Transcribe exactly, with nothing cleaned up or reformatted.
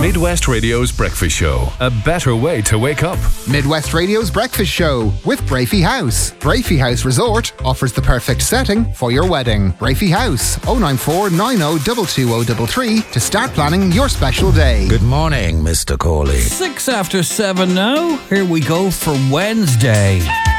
Midwest Radio's Breakfast Show. A better way to wake up. Midwest Radio's Breakfast Show with Brafey House. Brafey House Resort offers the perfect setting for your wedding. Brafey House, oh nine four nine oh two two oh three three to start planning your special day. Good morning, Mister Corley. Six after seven now. Here we go for Wednesday.